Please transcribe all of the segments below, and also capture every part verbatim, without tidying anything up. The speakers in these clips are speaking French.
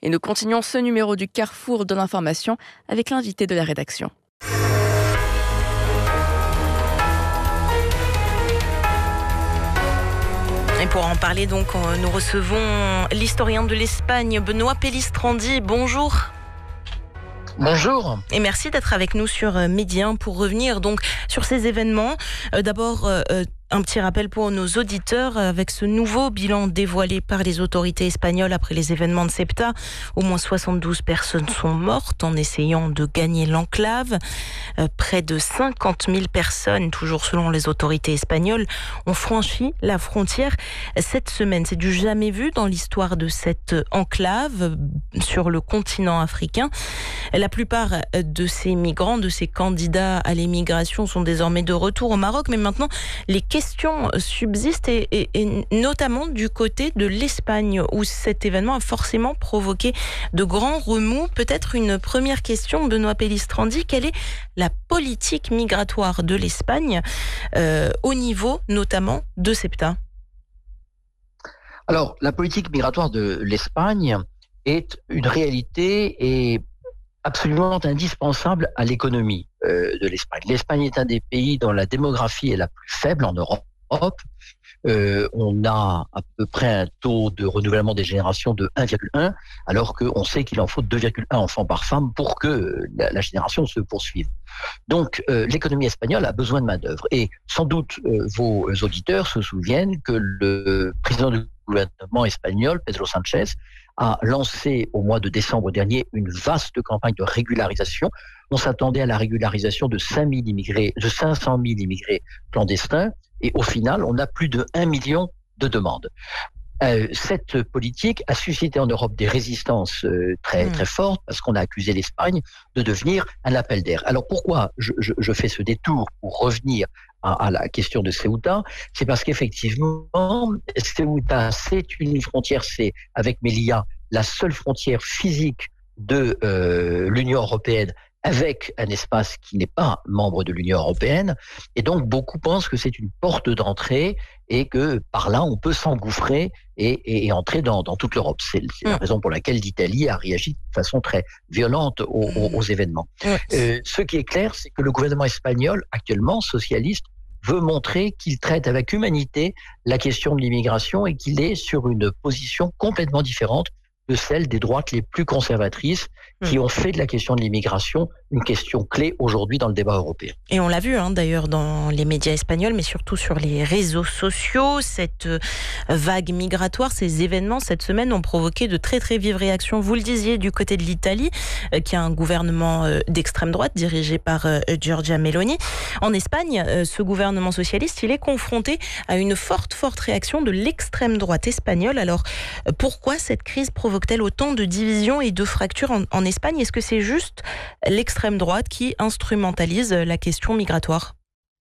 Et nous continuons ce numéro du Carrefour de l'information avec l'invité de la rédaction. Et pour en parler, donc, nous recevons l'historien de l'Espagne, Benoît Pellistrandi. Bonjour. Bonjour. Et merci d'être avec nous sur Midi un pour revenir donc sur ces événements. Euh, d'abord, euh, un petit rappel pour nos auditeurs avec ce nouveau bilan dévoilé par les autorités espagnoles après les événements de Ceuta. Au moins soixante-douze personnes sont mortes en essayant de gagner l'enclave. Euh, près de cinquante mille personnes, toujours selon les autorités espagnoles, ont franchi la frontière cette semaine. C'est du jamais vu dans l'histoire de cette enclave sur le continent africain. La plupart de ces migrants, de ces candidats à l'émigration sont désormais de retour au Maroc, mais maintenant les questions subsistent et, et, et notamment du côté de l'Espagne où cet événement a forcément provoqué de grands remous. Peut-être une première question, Benoît Pellistrandi, quelle est la politique migratoire de l'Espagne euh, au niveau notamment de Ceuta ? Alors, la politique migratoire de l'Espagne est une réalité et absolument indispensable à l'économie euh, de l'Espagne. L'Espagne est un des pays dont la démographie est la plus faible en Europe. Euh, on a à peu près un taux de renouvellement des générations de un virgule un, alors qu'on sait qu'il en faut deux virgule un enfants par femme pour que la, la génération se poursuive. Donc, euh, l'économie espagnole a besoin de main-d'œuvre. Et sans doute, euh, vos auditeurs se souviennent que le président du gouvernement espagnol, Pedro Sánchez, a lancé au mois de décembre dernier une vaste campagne de régularisation. On s'attendait à la régularisation de cinq mille immigrés, de cinq cent mille immigrés clandestins, et au final, on a plus de un million de demandes. Euh, cette politique a suscité en Europe des résistances euh, très très fortes parce qu'on a accusé l'Espagne de devenir un appel d'air. Alors pourquoi je, je, je fais ce détour pour revenir à, à la question de Ceuta? C'est parce qu'effectivement, Ceuta, c'est une frontière, c'est avec Melilla la seule frontière physique de euh, l'Union européenne avec un espace qui n'est pas membre de l'Union européenne. Et donc, beaucoup pensent que c'est une porte d'entrée et que par là, on peut s'engouffrer et, et, et entrer dans, dans toute l'Europe. C'est, c'est la raison pour laquelle l'Italie a réagi de façon très violente aux, aux, aux événements. Euh, ce qui est clair, c'est que le gouvernement espagnol, actuellement socialiste, veut montrer qu'il traite avec humanité la question de l'immigration et qu'il est sur une position complètement différente de celle des droites les plus conservatrices qui ont fait de la question de l'immigration une question clé aujourd'hui dans le débat européen. Et on l'a vu hein, d'ailleurs dans les médias espagnols, mais surtout sur les réseaux sociaux. Cette vague migratoire, ces événements cette semaine ont provoqué de très très vives réactions. Vous le disiez du côté de l'Italie, euh, qui a un gouvernement euh, d'extrême droite dirigé par euh, Giorgia Meloni. En Espagne, euh, ce gouvernement socialiste, il est confronté à une forte forte réaction de l'extrême droite espagnole. Alors euh, pourquoi cette crise provoque-t-elle autant de divisions et de fractures en, en Espagne? Est-ce que c'est juste l'extrême droite qui instrumentalise la question migratoire?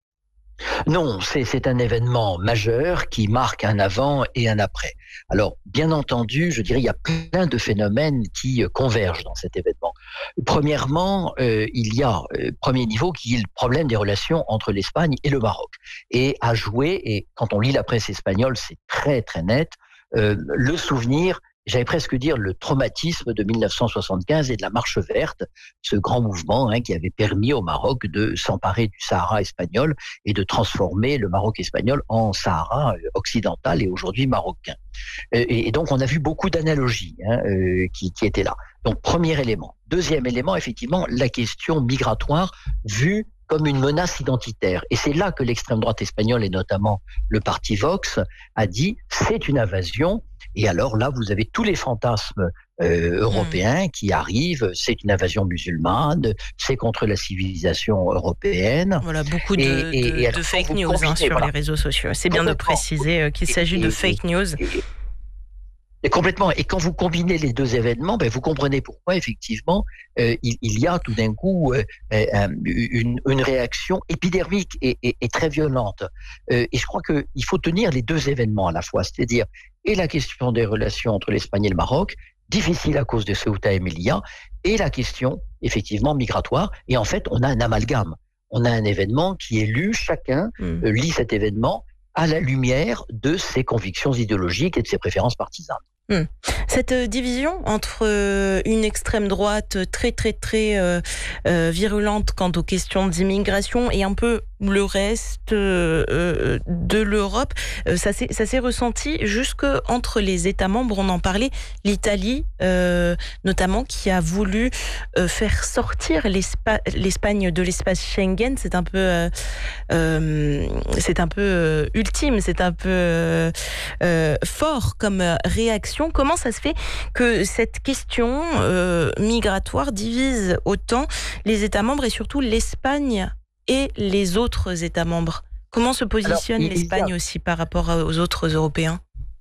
Non, c'est, c'est un événement majeur qui marque un avant et un après. Alors, bien entendu, je dirais, il y a plein de phénomènes qui convergent dans cet événement. Premièrement, euh, il y a, euh, premier niveau, qui est le problème des relations entre l'Espagne et le Maroc. Et à jouer, et quand on lit la presse espagnole, c'est très très net, euh, le souvenir, j'allais presque dire le traumatisme de mille neuf cent soixante-quinze et de la Marche verte, ce grand mouvement hein, qui avait permis au Maroc de s'emparer du Sahara espagnol et de transformer le Maroc espagnol en Sahara occidental et aujourd'hui marocain. Et, et donc on a vu beaucoup d'analogies hein, euh, qui, qui étaient là. Donc premier élément. Deuxième élément, effectivement, la question migratoire vue comme une menace identitaire. Et c'est là que l'extrême droite espagnole, et notamment le parti Vox, a dit c'est une invasion. Et alors là, vous avez tous les fantasmes euh, européens mmh. qui arrivent. C'est une invasion musulmane, c'est contre la civilisation européenne. Voilà, beaucoup de, et, et, de, et alors, de fake news hein, sur voilà. les réseaux sociaux. C'est bien de préciser qu'il s'agit et, de fake et, news. Et, et, Et complètement. Et quand vous combinez les deux événements, ben vous comprenez pourquoi effectivement euh, il, il y a tout d'un coup euh, euh, une, une réaction épidermique et, et, et très violente. Euh, et je crois que il faut tenir les deux événements à la fois, c'est-à-dire et la question des relations entre l'Espagne et le Maroc, difficile à cause de Ceuta et Melilla, et la question effectivement migratoire. Et en fait, on a un amalgame. On a un événement qui est lu, chacun mmh. euh, lit cet événement à la lumière de ses convictions idéologiques et de ses préférences partisanes. Mmh. Cette division entre une extrême droite très très très euh, euh, virulente quant aux questions d'immigration et un peu le reste euh, de l'Europe, euh, ça s'est ça s'est ressenti jusque entre les États membres. On en parlait, l'Italie euh, notamment, qui a voulu euh, faire sortir l'Espa- l'Espagne de l'espace Schengen. C'est un peu euh, euh, c'est un peu euh, ultime, c'est un peu euh, euh, fort comme réaction. Comment ça se fait que cette question euh, migratoire divise autant les États membres et surtout l'Espagne et les autres États membres? Comment se positionne Alors, l'Espagne a... aussi par rapport aux autres Européens?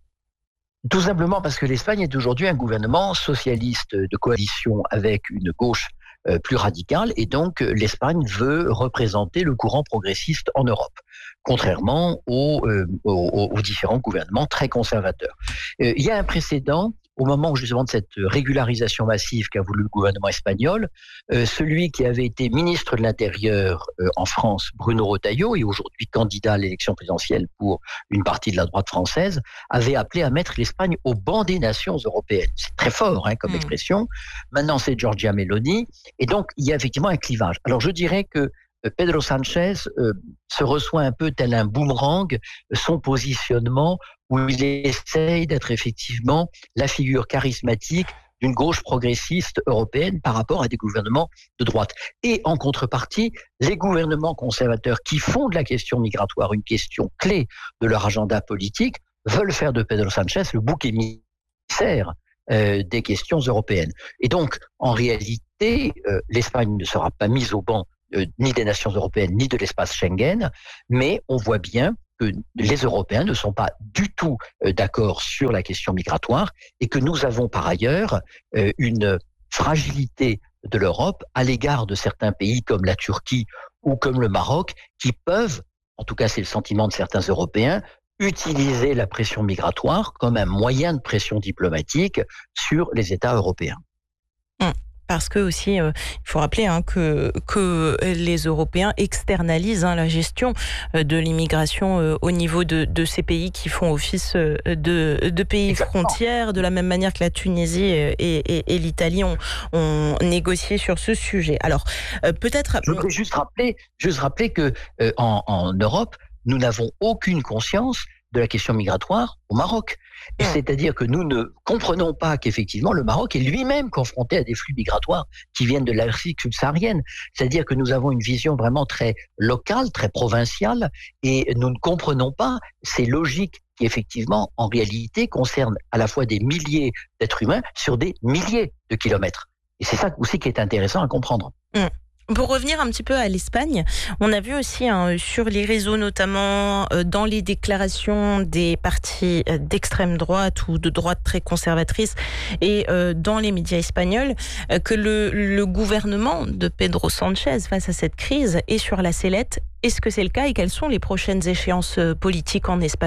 Tout simplement parce que l'Espagne est aujourd'hui un gouvernement socialiste de coalition avec une gauche euh, plus radicale, et donc l'Espagne veut représenter le courant progressiste en Europe, contrairement aux, euh, aux, aux différents gouvernements très conservateurs. Euh, il y a un précédent. Au moment justement de cette régularisation massive qu'a voulu le gouvernement espagnol, euh, celui qui avait été ministre de l'Intérieur euh, en France, Bruno Retailleau, et aujourd'hui candidat à l'élection présidentielle pour une partie de la droite française, avait appelé à mettre l'Espagne au banc des nations européennes. C'est très fort hein, comme mmh. expression. Maintenant, c'est Giorgia Meloni. Et donc, il y a effectivement un clivage. Alors, je dirais que Pedro Sánchez euh, se reçoit un peu tel un boomerang son positionnement, où il essaye d'être effectivement la figure charismatique d'une gauche progressiste européenne par rapport à des gouvernements de droite. Et en contrepartie, les gouvernements conservateurs qui font de la question migratoire une question clé de leur agenda politique veulent faire de Pedro Sánchez le bouc émissaire euh, des questions européennes. Et donc, en réalité, euh, l'Espagne ne sera pas mise au banc euh, ni des nations européennes, ni de l'espace Schengen, mais on voit bien que les Européens ne sont pas du tout d'accord sur la question migratoire et que nous avons par ailleurs une fragilité de l'Europe à l'égard de certains pays comme la Turquie ou comme le Maroc qui peuvent, en tout cas c'est le sentiment de certains Européens, utiliser la pression migratoire comme un moyen de pression diplomatique sur les États européens. Mmh. Parce que aussi, euh, il faut rappeler hein, que, que les Européens externalisent hein, la gestion de l'immigration euh, au niveau de, de ces pays qui font office de, de pays Exactement. frontières, de la même manière que la Tunisie et, et, et l'Italie ont, ont négocié sur ce sujet. Alors, euh, peut-être... Je voudrais juste rappeler, juste rappeler que euh, en, en Europe, nous n'avons aucune conscience de la question migratoire au Maroc. Et c'est-à-dire que nous ne comprenons pas qu'effectivement le Maroc est lui-même confronté à des flux migratoires qui viennent de l'Afrique subsaharienne. C'est-à-dire que nous avons une vision vraiment très locale, très provinciale, et nous ne comprenons pas ces logiques qui effectivement, en réalité, concernent à la fois des milliers d'êtres humains sur des milliers de kilomètres. Et c'est ça aussi qui est intéressant à comprendre. Mmh. Pour revenir un petit peu à l'Espagne, on a vu aussi hein, sur les réseaux, notamment euh, dans les déclarations des partis euh, d'extrême droite ou de droite très conservatrice et euh, dans les médias espagnols, euh, que le, le gouvernement de Pedro Sánchez face à cette crise est sur la sellette. Est-ce que c'est le cas et quelles sont les prochaines échéances euh, politiques en Espagne ?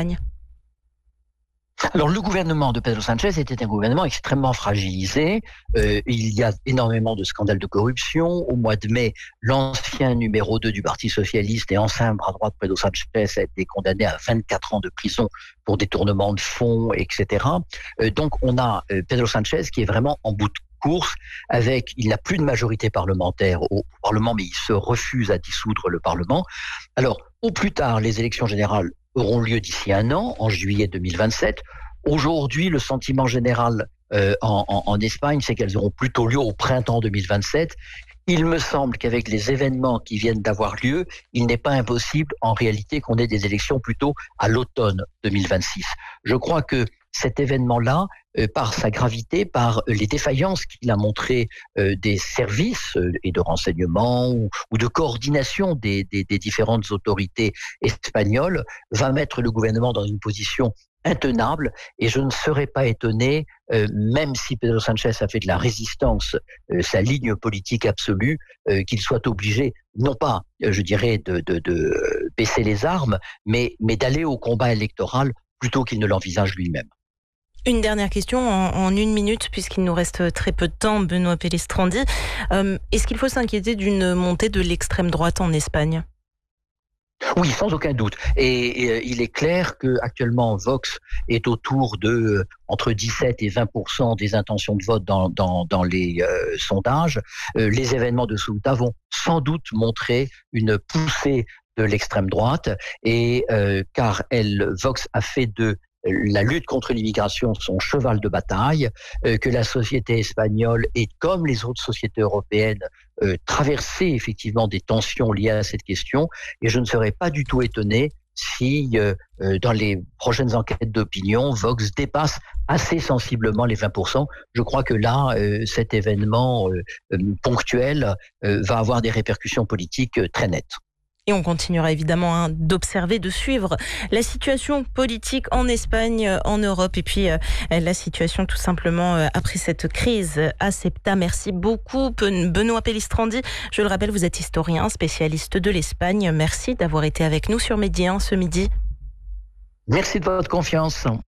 Alors, le gouvernement de Pedro Sánchez était un gouvernement extrêmement fragilisé. Euh, il y a énormément de scandales de corruption. Au mois de mai, l'ancien numéro deux du Parti socialiste et ancien bras droit de Pedro Sánchez a été condamné à vingt-quatre ans de prison pour détournement de fonds, et cetera. Euh, donc, on a euh, Pedro Sánchez qui est vraiment en bout de course avec, il n'a plus de majorité parlementaire au Parlement, mais il se refuse à dissoudre le Parlement. Alors, au plus tard, les élections générales auront lieu d'ici un an, en juillet deux mille vingt-sept. Aujourd'hui, le sentiment général euh, en, en, en Espagne, c'est qu'elles auront plutôt lieu au printemps deux mille vingt-sept. Il me semble qu'avec les événements qui viennent d'avoir lieu, il n'est pas impossible en réalité qu'on ait des élections plutôt à l'automne deux mille vingt-six. Je crois que cet événement-là, euh, par sa gravité, par les défaillances qu'il a montrées euh, des services euh, et de renseignement ou, ou de coordination des, des, des différentes autorités espagnoles, va mettre le gouvernement dans une position intenable, et je ne serais pas étonné, euh, même si Pedro Sánchez a fait de la résistance euh, sa ligne politique absolue, euh, qu'il soit obligé, non pas, euh, je dirais, de, de, de baisser les armes, mais, mais d'aller au combat électoral plutôt qu'il ne l'envisage lui-même. Une dernière question en, en une minute, puisqu'il nous reste très peu de temps, Benoît Pellistrandi. Euh, est-ce qu'il faut s'inquiéter d'une montée de l'extrême droite en Espagne ? Oui, sans aucun doute. Et, et il est clair que actuellement Vox est autour de euh, entre dix-sept et vingt pour cent des intentions de vote dans, dans, dans les euh, sondages. Euh, les événements de Ceuta vont sans doute montrer une poussée de l'extrême droite, et euh, car elle, Vox a fait de la lutte contre l'immigration son cheval de bataille, euh, que la société espagnole est, comme les autres sociétés européennes, euh, traversée effectivement des tensions liées à cette question, et je ne serais pas du tout étonné si, euh, euh, dans les prochaines enquêtes d'opinion, Vox dépasse assez sensiblement les vingt pour cent. Je crois que là, euh, cet événement euh, euh, ponctuel euh, va avoir des répercussions politiques euh, très nettes. Et on continuera évidemment hein, d'observer, de suivre la situation politique en Espagne, en Europe, et puis euh, la situation tout simplement euh, après cette crise à Ceuta. Merci beaucoup Benoît Pellistrandi. Je le rappelle, vous êtes historien, spécialiste de l'Espagne. Merci d'avoir été avec nous sur Média un ce midi. Merci de votre confiance.